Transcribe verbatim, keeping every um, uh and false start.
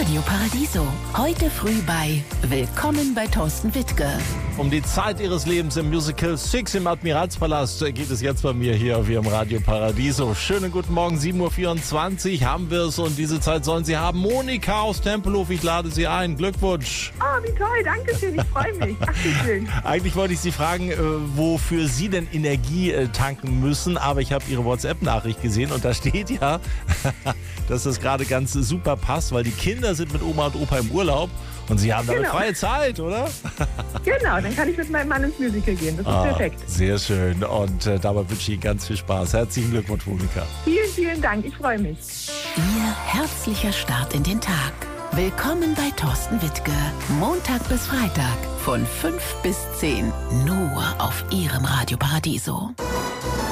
Radio Paradiso. Heute früh bei Willkommen bei Thorsten Wittke. Um die Zeit ihres Lebens im Musical Six im Admiralspalast geht es jetzt bei mir hier auf Ihrem Radio Paradiso. Schönen guten Morgen, sieben Uhr vierundzwanzig haben wir es und diese Zeit sollen Sie haben. Monika aus Tempelhof, ich lade Sie ein. Glückwunsch. Oh, wie toll, danke schön, ich freue mich. Ach, wie schön. Eigentlich wollte ich Sie fragen, äh, wofür Sie denn Energie äh, tanken müssen, aber ich habe Ihre WhatsApp-Nachricht gesehen und da steht ja, dass das gerade ganz super passt, weil die Kinder sind mit Oma und Opa im Urlaub und Sie haben damit Genau. freie Zeit, oder? Genau, dann kann ich mit meinem Mann ins Musical gehen, das ist Ah, perfekt. sehr schön und äh, dabei wünsche ich Ihnen ganz viel Spaß. Herzlichen Glückwunsch, Monika. Vielen, vielen Dank, ich freue mich. Ihr herzlicher Start in den Tag. Willkommen bei Thorsten Wittke. Montag bis Freitag von fünf bis zehn. Nur auf Ihrem Radio Paradiso.